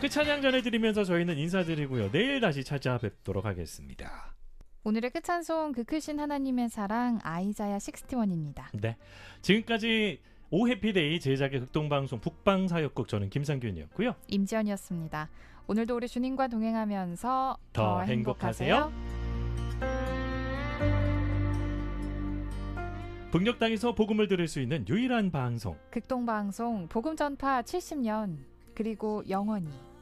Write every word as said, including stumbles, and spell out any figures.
그 찬양 전해드리면서 저희는 인사드리고요. 내일 다시 찾아뵙도록 하겠습니다. 오늘의 끝찬송 그 크신 하나님의 사랑 아이자야 육십일입니다. 네, 지금까지 오해피데이 제작의 극동방송 북방사역국 저는 김상균이었고요. 임지연이었습니다. 오늘도 우리 주님과 동행하면서 더, 더 행복하세요. 행복하세요. 북녘 땅에서 복음을 들을 수 있는 유일한 방송 극동방송 복음 전파 칠십 년 그리고 영원히